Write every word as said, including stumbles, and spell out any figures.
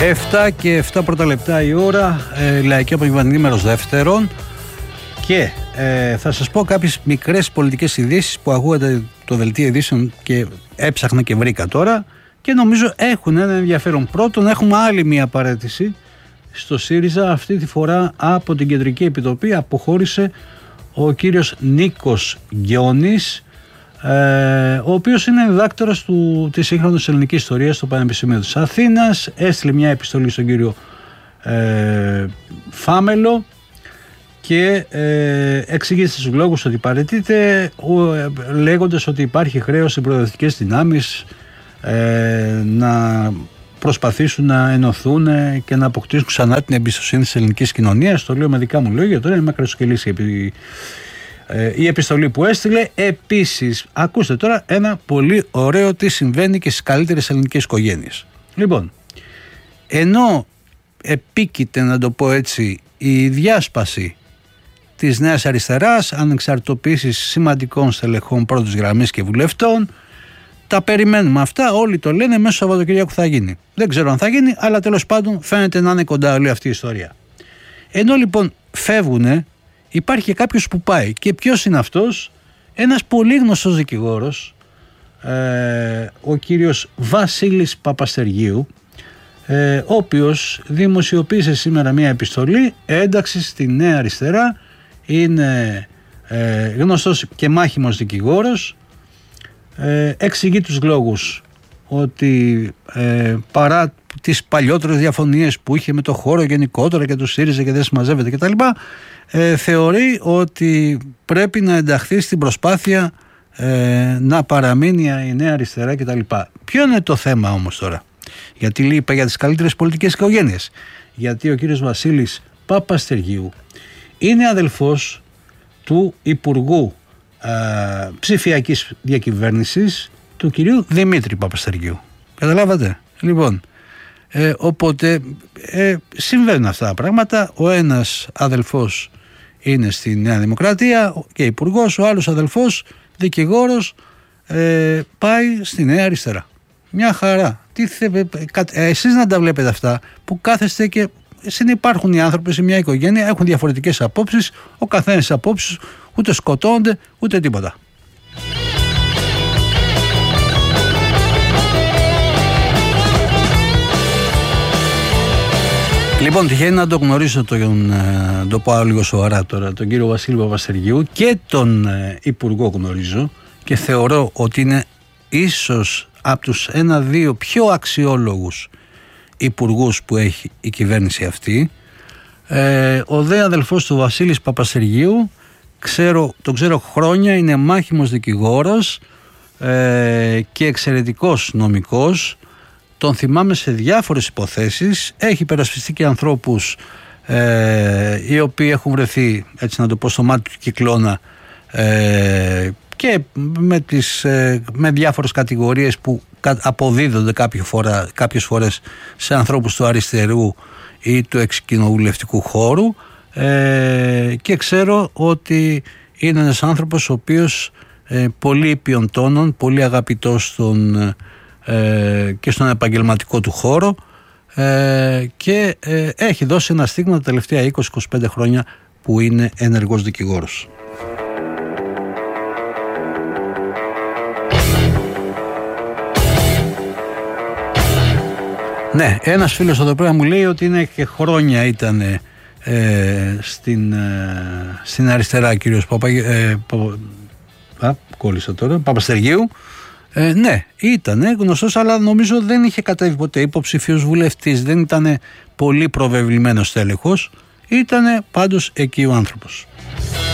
εφτά και εφτά πρώτα λεπτά η ώρα, ε, Λαϊκή Απογευματινή μέρος δεύτερον, και ε, θα σας πω κάποιες μικρές πολιτικές ειδήσεις που ακούγατε το δελτίο ειδήσεων και έψαχνα και βρήκα τώρα και νομίζω έχουν ένα ενδιαφέρον. Πρώτον, έχουμε άλλη μία παραίτηση στο ΣΥΡΙΖΑ, αυτή τη φορά από την Κεντρική Επιτροπή αποχώρησε ο κύριος Νίκος Γκιόνης, Ε, ο οποίος είναι διδάκτορας του, της σύγχρονης ελληνικής ιστορίας στο Πανεπιστήμιο της Αθήνας. Έστειλε μια επιστολή στον κύριο ε, Φάμελο και ε, εξήγησε στους λόγους ότι παραιτείται, ε, λέγοντας ότι υπάρχει χρέος στις προοδευτικές δυνάμεις ε, να προσπαθήσουν να ενωθούν και να αποκτήσουν ξανά την εμπιστοσύνη της ελληνικής κοινωνίας. Το λέω με δικά μου λόγια, τώρα είναι μακροσκελής επί η επιστολή που έστειλε. Επίσης, ακούστε τώρα ένα πολύ ωραίο τι συμβαίνει και στις καλύτερες ελληνικές οικογένειες. Λοιπόν, ενώ επίκειται, να το πω έτσι, η διάσπαση της Νέας Αριστεράς, ανεξαρτητοποίησης σημαντικών στελεχών πρώτης γραμμής και βουλευτών, τα περιμένουμε αυτά, όλοι το λένε, μέσα στο Σαββατοκύριακο θα γίνει. Δεν ξέρω αν θα γίνει, αλλά τέλος πάντων φαίνεται να είναι κοντά όλη αυτή η ιστορία. Ενώ λοιπόν φεύγουνε, υπάρχει και κάποιος που πάει. Και ποιος είναι αυτός? Ένας πολύ γνωστός δικηγόρος, ε, ο κύριος Βασίλης Παπαστεργίου, ε, ο οποίος δημοσιοποίησε σήμερα μια επιστολή ένταξης στη Νέα Αριστερά. Είναι ε, γνωστός και μάχημος δικηγόρος. Ε, εξηγεί τους λόγους ότι ε, παρά τις παλιότερες διαφωνίες που είχε με το χώρο γενικότερα και του ΣΥΡΙΖΑ και δεν συμμαζεύεται κτλ., ε, θεωρεί ότι πρέπει να ενταχθεί στην προσπάθεια ε, να παραμείνει η Νέα Αριστερά κτλ. Ποιο είναι το θέμα όμως τώρα? Γιατί είπε για τις καλύτερες πολιτικές οικογένειες. Γιατί ο κύριος Βασίλης Παπαστεργίου είναι αδελφός του Υπουργού ε, Ψηφιακής Διακυβέρνησης, του κυρίου Δημήτρη Παπαστεργίου. Καταλάβατε? Λοιπόν, ε, οπότε ε, συμβαίνουν αυτά τα πράγματα. Ο ένας αδελφός είναι στη Νέα Δημοκρατία και υπουργός, ο άλλος αδελφός δικηγόρος ε, πάει στη Νέα Αριστερά. Μια χαρά. Τι θε, ε, εσείς να τα βλέπετε αυτά που κάθεστε και συνυπάρχουν οι άνθρωποι σε μια οικογένεια, έχουν διαφορετικές απόψεις, ο καθένας απόψεις, ούτε σκοτώνονται ούτε τίποτα. Λοιπόν, τυχαίνει να το γνωρίσω τον, να το πω λίγο σοβαρά τώρα, τον κύριο Βασίλη Παπαστεργίου, και τον ε, Υπουργό γνωρίζω και θεωρώ ότι είναι ίσως από τους ένα-δύο πιο αξιόλογους υπουργούς που έχει η κυβέρνηση αυτή. Ε, ο δε αδελφός του Βασίλης Παπαστεργίου, ξέρω, τον ξέρω χρόνια, είναι μάχημος δικηγόρος ε, και εξαιρετικός νομικός. Τον θυμάμαι σε διάφορες υποθέσεις, έχει υπερασπιστεί και ανθρώπους ε, οι οποίοι έχουν βρεθεί, έτσι να το πω, στο μάτι του κυκλώνα ε, και με, τις, ε, με διάφορες κατηγορίες που αποδίδονται κάποιες, φορά, κάποιες φορές σε ανθρώπους του αριστερού ή του εξκοινοβουλευτικού χώρου ε, και ξέρω ότι είναι ένας άνθρωπος ο οποίος ε, πολύ ήπιων τόνων, πολύ αγαπητός στον Ε, και στον επαγγελματικό του χώρο ε, και ε, έχει δώσει ένα στίγμα τα τελευταία είκοσι με είκοσι πέντε χρόνια που είναι ενεργός δικηγόρος. Ναι, ένας φίλος εδώ πέρα μου λέει ότι είναι και χρόνια ήταν ε, στην, ε, στην αριστερά κύριος Παπα, ε, Παπα, α, κόλλησα τώρα, Παπαστεργίου. Ε, ναι, ήταν γνωστός, αλλά νομίζω δεν είχε κατέβει ποτέ υποψηφίος βουλευτής, δεν ήταν πολύ προβεβλημένος τέλεχος, ήταν πάντως εκεί ο άνθρωπος.